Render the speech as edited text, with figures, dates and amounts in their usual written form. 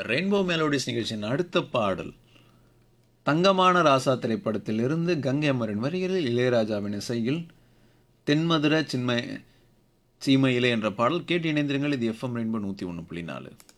Rainbow melodies நிகழ்ச்சியின் அடுத்த பாடல் தங்கமான ராசா திரைப்படத்திலிருந்து கங்கை அமரன் வரிகளில் இளையராஜாவின் இசையில் தென்மதுர சீமையிலே என்ற பாடல் கேட்டு இணைந்திருங்கள். இது எஃப்எம் ரெயின்போ 101.4.